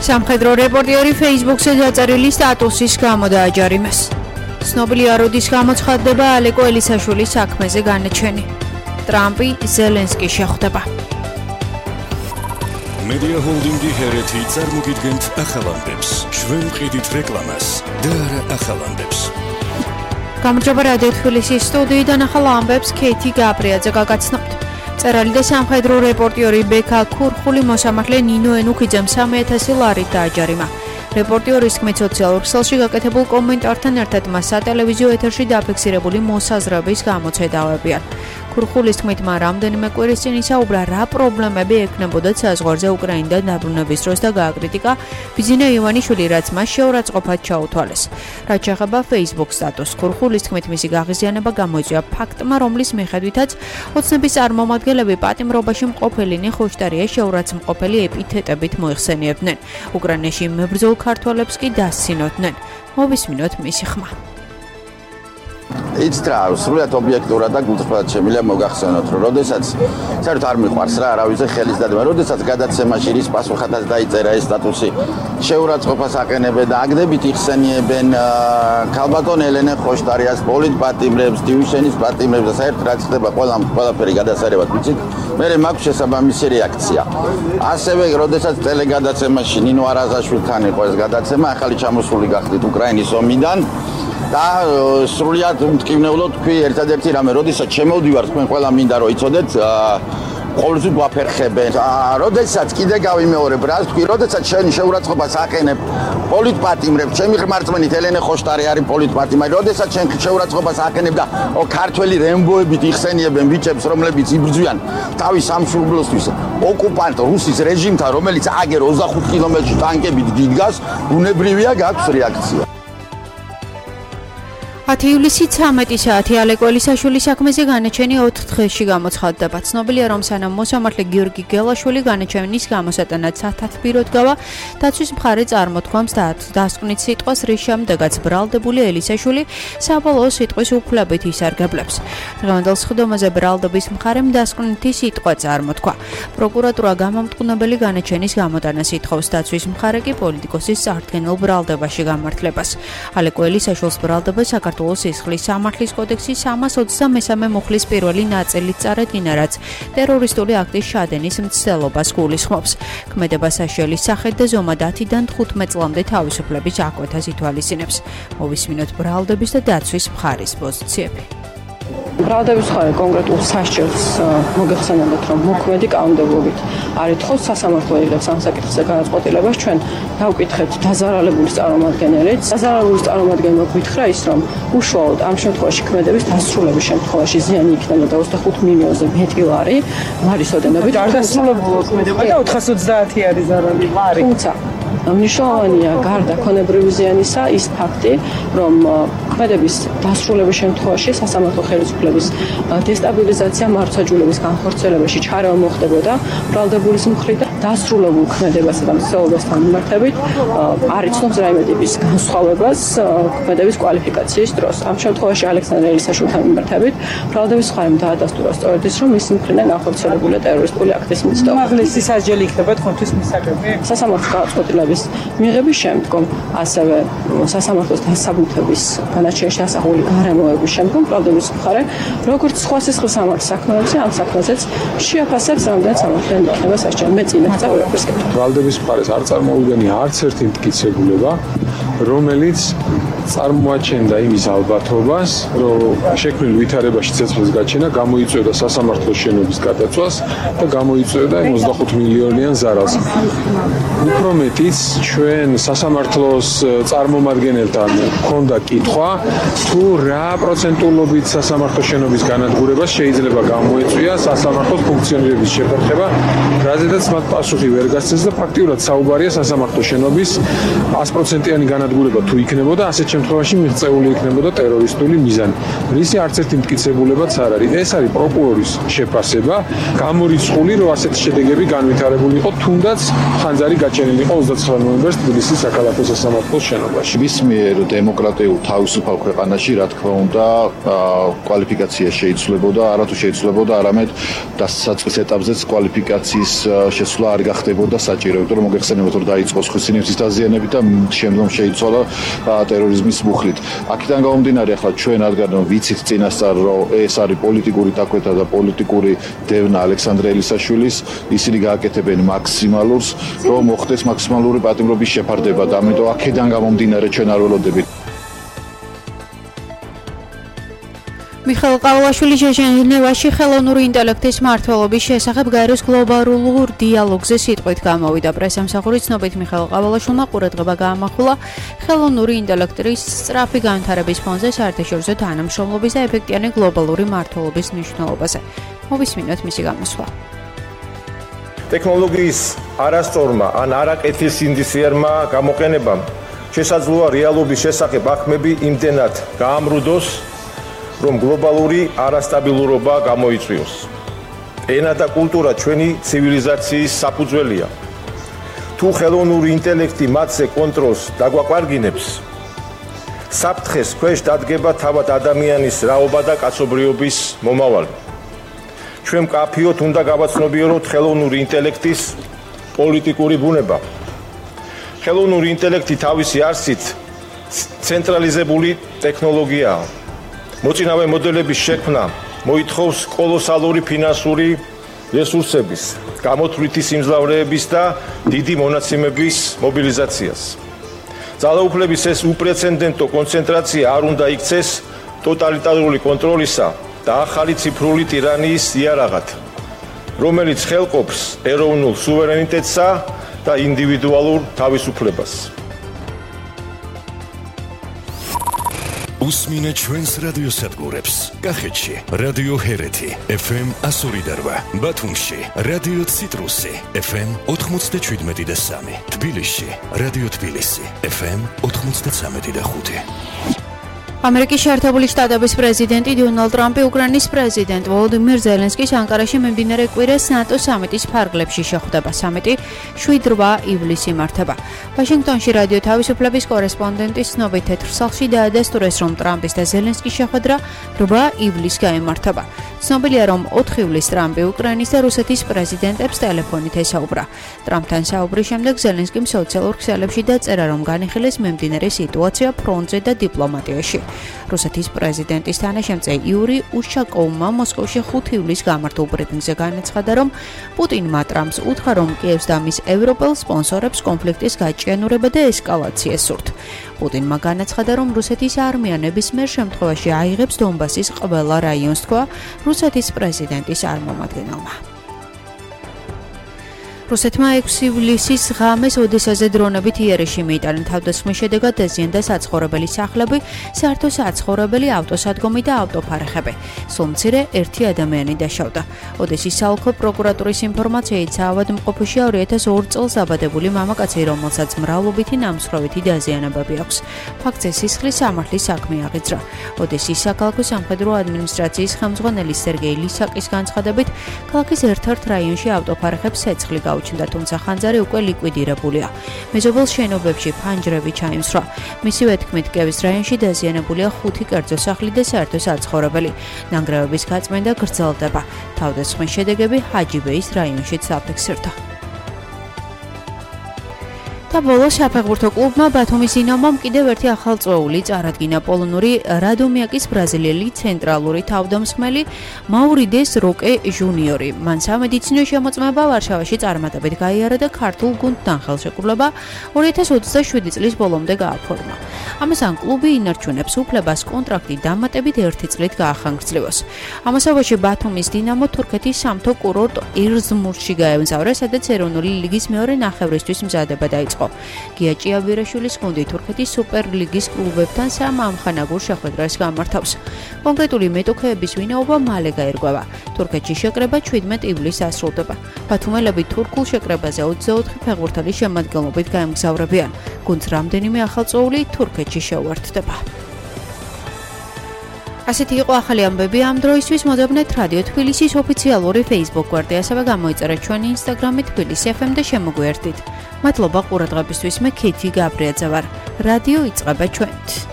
სამხედრო რეპორტიორი Facebook-ზე დაწერილი სტატუსის გამო დააჯარიმეს. ცნობილია როდის გამოცხადდება ალეკო ელისაშვილის საქმეზე განაჩენი. ტრამპი ზელენსკის შეხვდება. Media Holding-ი ჰერეთი წარმოგიდგენთ ახალ ამბებს. ჩვენ ვყიდით რეკლამას და არა ახალ ამბებს. გამარჯობა რადიო თბილისის სტუდიიდან ახალ ამბებს ქეთი გაბრიაძე გაგაცნობთ. წერალი და სამხედრო რეპორტიორი ბექა ქურხული მოსამართლე ნინო ენუქიძემ 3000 ლარით დააჯარიმა. რეპორტიორის თქმით სოციალურ ქსელში გაკეთებულ კომენტართან ერთად მას სატელევიზიო ეთერში დაფიქსირებული მოსაზრების გამოცედავებიან. ქურხულის თქმით მან რამდენიმე კვირის წინ ისაუბრა რა პრობლემები ექნებოდა საზღვარზე უკრაინიდან დაბრუნების დროს და გააკრიტიკა ბიზინა ივანიშვილი რაც მას შეურაცხყოფად ჩაუთვალეს. რაც შეეხება Facebook სტატუსს ქურხულის თქმით მისი გაღიზიანება გამოიწვია ფაქტმა რომლის მიხედვითაც ოცნების წარმომადგენლები პატიმრობაში მყოფელი ხოშტარია შეურაცხმყოფელი ეპითეტებით მოიხსენიებდნენ. უკრაინაში მებრძოლ ქართველებს კი დასცინოდნენ. მოვისმინოთ მისი ხმა. It's true, სრულად ობიექტურად და გულწრფელად შემიძლია მოგახსენოთ, რომ როდესაც საერთოდ არ მიყვარს რა არავის ხელის დადება, როდესაც გადაცემაში რის პასუხადაც დაიწერა ეს სტატუსი, შეურაცხყოფას აყენებენ და აგდებით იხსენიებენ ქალბატონ ელენე ხოშტარიას, პოლიტპატიმრებს, დივიშენის პატიმრებს და საერთოდ რაც ხდება ყველაფერი გადასარევად ვიცით, მე მაქვს შესაბამისი რეაქცია. ასევე როდესაც ტელეგადაცემაში ნინო არაზაშვილთან იყო ეს გადაცემა, ახალი ჩამოსული გახდით უკრაინის ომიდან და სრულიად მტკივნეულოდ თქვი ერთადერთი რამე, როდესაც შემოვდივარ თქვენ ყველა მინდა რომ იცოდეთ, ყოველთვის ვაფერხებენ. როდესაც კიდე გავიმეორებ რას თქვი, როდესაც შენ შეურაცხყოფას აყენებ პოლიტპატიმრებს, ჩემი ღმერთმენით ელენე ხოშტარი არის პოლიტპატიმარი, როდესაც შენ შეურაცხყოფას აყენებ და ქართველი რემბოებით იხსენიებენ ბიჭებს, რომლებიც იბრძვიან თავის სამშობლოსთვის ოკუპანტ რუსის რეჟიმთან, რომელიც აგერ 25 კილომეტრში ტანკებით დიდგას, ბუნებრივია გაქვს რეაქცია. 10 ივლისი 13 საათი ალეკო ელისაშვილის საქმეზე განაჩენი 4 დღეში გამოცხადდება. ცნობილია რომ სანამ მოსამართლე გიორგი გელაშვილი განაჩენის გამოსატანად სათათბიროდ გავა, დაცვის მხარე წარმოთქვამს დასკვნით სიტყვას, რის შემდეგაც ბრალდებული ელისაშვილი საბოლოო სიტყვის უფლებით ისარგებლებს. დღევანდელ სხდომაზე ბრალდების მხარემ დასკვნითი სიტყვა წარმოთქვა. პროკურატურა გამომტყუნებელი განაჩენის გამოტანას ითხოვს, დაცვის მხარე კი პოლიტიკოსის წარდგენილ ბრალდებაში გამართლებას. ალეკო ელისაშვილს ბრალდება საქართველოს სისხლის სამართლის კოდექსის 323 მუხლის პირველი ნაწილით წარადგინა, რაც ტერორისტული აქტის შადენის მცდელობას გულისხმობს. ქმედება საშუალის სახით და ზომა 10-დან 15 წლამდე თავისუფლების აკვეთას ითვალისწინებს. მოვისმინოთ ბრალდების და დაცვის მხარის პოზიციები. ბრალდების მხარე კონკრეტულ სასჯელს მოგეხსენებათ, რომ მოქმედი კანონმდებლობით არ ითხოვს სასამართლო იღებს ამ საკითხზე განაწყვეტილებას. ჩვენ გავკითხეთ დაზარალებულის წარმომადგენელით. დაზარალებულის წარმომადგენელმა გითხრა ის, რომ უშუალოდ ამ შემთხვევაში ქმედების დასრულების შემთხვევაში ზიანი იქნებოდა 25 მილიონზე მეტი ლარი, ლარის ოდენობით. არ დასრულებულა ქმედება და 430 არის ზარალი ლარი. თუმცა მნიშვნელოვანია გარდა ქონებრივი ზიანისა ის ფაქტი, რომ ქმედების დასრულების შემთხვევაში სასამართლო ხელისუფლების დესტაბილიზაცია მართლმსაჯულების განხორციელებაში ჩარევა მოხდებოდა ბრალდებულის მხრიდან დასრულებულ ქმედებასა და მცდელობასთან მიმართებით არ იცნობს რაიმე ტიპის განსხვავებას ქმედების კვალიფიკაციის დროს. ამ შემთხვევაში ალექსანდრე ელისაშვილთან მიმართებით ბრალდების მხარემ დაადასტურა სწორედ ის, რომ მის მხრიდან განხორციელებულია ტერორისტული აქტის მცდელობა. უმაღლესი სასჯელი იქნება თქვენთვის მისაღები? სასამართლო განაცხადების მიღების შემდგომ, ასევე სასამართლოს დასაბუთების განაჩენში ასახული გარემოების შემდგომ ბრალდების მხარე, როგორც სხვა სისხლის სამართლის საქმეებზე, ამ საქმეზეც შეაფასებს რამდენად სამართლიანი იქნება სასჯელი. მე წინ წავიდეთ. ბრალდების მხარეს არ წარმოუდგენია არც ერთი მტკიცებულება, რომელიც წარმოაჩენდა იმის ალბათობას, რომ შექმნილ ვითარებაში ცეცხლის გაჩენა გამოიწვევდა სასამართლოს შენობის გადაწვას და გამოიწვევდა 25 მილიონიან ზარალს. უფრო მეტიც, ჩვენ სასამართლოს წარმომადგენელთან ჰქონდა კითხვა, თუ რა პროცენტულობით სასამართლოს შენობის განადგურებას შეიძლება გამოეწვია სასამართლოს ფუნქციონირების შეფერხება, რაზედაც მათ პასუხი ვერ გასცეს და ფაქტიურად საუბარია სასამართლოს შენობის 100%-იანი განადგურება თუ იქნებოდა, ასეთ შემთხვევაში მიღწეული იქნებოდა ტერორისტული მიზანი. რისი არც ერთი მტკიცებულებაც არ არის. ეს არის პროკურორის შეფასება, გამორიცხული, რომ ასეთი შედეგები განვითარებული იყო, თუნდაც ხანძარი გაჩენილი იყო 29 ნოემბერს თბილისის საქალაქო სასამართლოს შენობაში. მის მიერ დემოკრატიულ თავისუფალ ქვეყანაში, რა თქმა უნდა, კვალიფიკაცია შეიცვლებოდა, არათუ შეიცვლებოდა, არამედ დასაწყის ეტაპზეც კვალიფიკაციის შესვლა არ გახდებოდა საჭირო, იმიტომ რომ მოგეხსენებათ, რომ დაიწყო ხსნისის დაზიანებით და შემდგომ შეიცვალა ტერორიზმის მუხლით. აქედან გამომდინარე, ახლა ჩვენ რადგან ვიცით წინასწარ, რომ ეს არის პოლიტიკური დაკვეთა და პოლიტიკური დევნა ალექსანდრე ელისაშვილის, ისინი გააკეთებენ მაქსიმალურს, რომ მოხდეს მაქსიმალური პატიმრობის შეფარდება და ამიტომ აქედან გამომდინარე ჩვენ არ ველოდებით. მიხეილ ყავალაშვილი ჟენევაში ხელოვნური ინტელექტის მმართველობის შესახებ გაეროს გლობალურ დიალოგზე სიტყვით გამოვიდა. პრესამსახურის ცნობით მიხეილ ყავალაშვილმა ყურადღება გაამახვილა ხელოვნური ინტელექტის სწრაფი განვითარების ფონზე საერთაშორისო თანამშრომლობის და ეფექტიანი გლობალური მმართველობის მნიშვნელობაზე. მოვისმინოთ მისი გამოსვლა. ტექნოლოგიის არასწორმა ან არაკეთილ სინდისიერმა გამოყენებამ შესაძლოა რეალობის შესახებ აღქმები იმდენად გაამრუდოს, რომ გლობალური არასტაბილურობა გამოიწვიოს. ენა და კულტურა ჩვენი ცივილიზაციის საფუძველია. თუ ხელოვნური ინტელექტი მათზე კონტროლს დაგვაყვარგინებს, საფრთხეს ქვეშ დადგება თავად ადამიანის რაობა და კაცობრიობის მომავალი. ჩვენ მკაფიოდ უნდა გავაცნობიეროთ ხელოვნური ინტელექტის პოლიტიკური ბუნება. ხელოვნური ინტელექტი თავისი არსით ცენტრალიზებული ტექნოლოგიაა. მოწინავე მოდელების შექმნა მოითხოვს კოლოსალური ფინანსური რესურსების, გამოთვლითი სიმძლავრეების და დიდი მონაცემების მობილიზაციას. ძალაუფლების ეს უპრეცედენტო კონცენტრაცია არ უნდა იქცეს ტოტალიტარული კონტროლისა და ახალი ციფრული ტირანიის იარაღად, რომელიც ხელყოფს ეროვნულ სუვერენიტეტსა და ინდივიდუალურ თავისუფლებას. უსმინე ჩვენს რადიოსადგურებს. კახეთში რადიო ჰერეთი FM 102.8, ბათუმში რადიო ციტრუსი FM 97.3, თბილისში რადიო თბილისი FM 93.5. ამერიკის შეერთებული შტატების პრეზიდენტი დონალდ ტრამპი უკრაინის პრეზიდენტ ვოლოდიმირ ზელენსკის ანკარაში მიმდინარე კვირას ნატო სამიტის ფარგლებში შეხვდება. სამიტი 7-8 ივლისს იმართება. ვაშინგტონში რადიო თავისუფლების კორესპონდენტის ცნობით თეთრსალში დაადასტურეს, რომ ტრამპის და ზელენსკის შეხვედრა 8 ივლისს გაიმართება. ცნობილია, რომ 4 ივლისს ტრამპი უკრაინის და რუსეთის პრეზიდენტებს ტელეფონით ესაუბრა. ტრამპთან საუბრის შემდეგ ზელენსკიმ სოციალურ ქსელებში დაწერა, რომ განიხილეს მიმდინარე სიტუაცია ფრონტზე და დიპლომატიაში. რუსეთის პრეზიდენტის თანაშემწე იური უშაკოვმა მოსკოვში 5 ივლისს გამართულ ბრიფინგზე განაცხადა, რომ პუტინმა ტრამპს უთხრა, რომ კიევს და მის ევროპელ სპონსორებს კონფლიქტის გაჭიანურება და ესკალაცია სურთ. პუტინმა განაცხადა, რომ რუსეთის არმია ნებისმიერ შემთხვევაში აიღებს დონბასის ყველა რაიონს, თქვა რუსეთის პრეზიდენტის წარმომადგენელმა. რუსეთმა 6 ივლისის ღამეს ოდესაზე დრონებით იერეში მიიტანა. თავდასხმის შედეგად დაზიანდა საცხოვრებელი სახლები, საერთო საცხოვრებელი ავტოსადგომი და ავტოფარეხები. სულ მცირე 1 ადამიანი დაშავდა. ოდესის საოლქო პროკურატურის ინფორმაციით, საავადმყოფოში 2002 წელს დაბადებული მამაკაცი, რომელსაც მრავლობითი ნამსხვრევითი დაზიანებები აქვს. ფაქტზე სისხლის სამართლის საქმე აღიძრა. ოდესის საქალაქო სამხედრო ადმინისტრაციის ხელმძღვანელი სერგეი ლისაკის განცხადებით, ქალაქის ერთ-ერთ რაიონში ავტოფარეხებს ცეცხლი გაუჩნდა, თუმცა ხანძარი უკვე ლიკვიდირებულია. მეზობელ შენობებში ფანჯრები ჩაიმსრა. მისივე თქმით, კიევის რაიონში დაზიანებულია 5 კერძო სახლი და საერთო საცხოვრებელი. ნანგრევების გაწმენდა გრძელდება. თავდასხმის შედეგები ჰაჯიბეის რაიონშიც დაფიქსირდა. და ბოლოს საფეხბურთო კლუბმა ბათუმის დინამომ კიდევ ერთი ახალწეული წარადგინა. პოლონური რადომიაკის ბრაზილიელი ცენტრალური თავდამსხმელი მაურიდეს როკე ჟუნიორი. მან სამედიცინო შემოწმება ვარშავაში წარმატებით გაიარა და ქართულ გუნდთან ხელშეკრულება 2027 წლის ბოლომდე გააფორმა. ამასთან კლუბი ინარჩუნებს უფლებას კონტრაქტი დამატებით 1 წლით გაახანგრძლივოს. ამასობაში ბათუმის დინამო თურქეთის სამთო კურორტ ირზმურში გაემგზავრა, სადაც ეროვნული ლიგის მეორე ნახევრისთვის მზადება დაიწყო. გია ჭიავირაშვილის გუნდი თურქეთის სუპერლიგის კლუბებთან სამ ამხანაგურ შეხვედრას გამართავს. კონკრეტული მეტოქეების ვინაობა მალე გაირკვევა. თურქეთში შეკრება 17 ივლისს დასრულდება. ბათუმელები თურქულ შეკრებაზე 24 ფეხბურთელის შემადგენლობით გაემგზავრებიან. გუნდს რამდენიმე ახალწეული თურქეთში შეუერთდება. ასეთი იყო ახალი ამბები ამ დროისთვის. მოდებნეთ რადიო თბილისის ოფიციალური Facebook გვერდი, ასევე გამოიწერეთ ჩვენი Instagram-ი თბილისი FM და შემოგვიერთდით. მადლობა ყურადღებისთვის. მე ქეთი გაბრიაძე ვარ. რადიო იწყება ჩვენით.